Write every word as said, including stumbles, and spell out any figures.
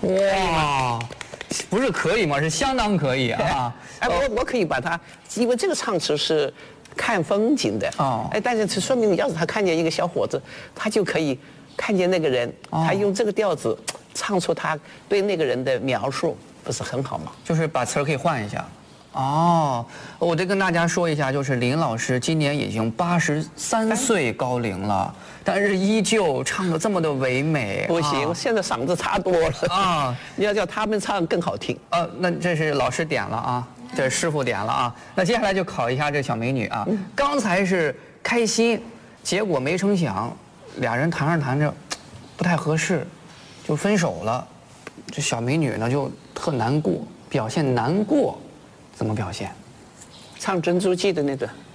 哇，不是可以吗？是相当可以啊！ 哎，我我可以把它，因为这个唱词是看风景的哦哎，但是这说明要是他看见一个小伙子，他就可以看见那个人，他用这个调子唱出他对那个人的描述，不是很好吗？ 就是把词儿可以换一下。哦，我得跟大家说一下，就是林老师今年已经八十三岁高龄了，但是依旧唱得这么的唯美。 不行， 啊现在嗓子差多了啊！ 你要叫他们唱更好听。 呃，那这是老师点了啊，这是师傅点了啊。那接下来就考一下这小美女啊。刚才是开心，结果没成想，俩人谈着谈着，不太合适，就分手了。这小美女呢就特难过，表现难过，怎么表现？ 唱《珍珠记》的那个。